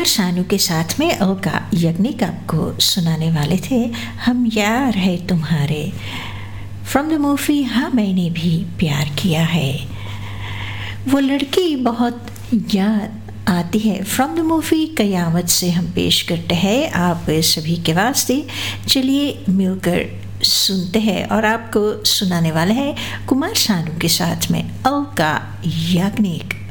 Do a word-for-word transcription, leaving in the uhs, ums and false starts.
कुमार शानू के साथ में अलका याग्निक आपको सुनाने वाले थे हम यार है तुम्हारे, फ्रॉम द मूवी हाँ मैंने भी प्यार किया है। वो लड़की बहुत याद आती है, फ्रॉम द मूवी कयामत से हम पेश करते हैं आप सभी के वास्ते। चलिए मिलकर सुनते हैं और आपको सुनाने वाले हैं कुमार शानू के साथ में अलका याग्निक।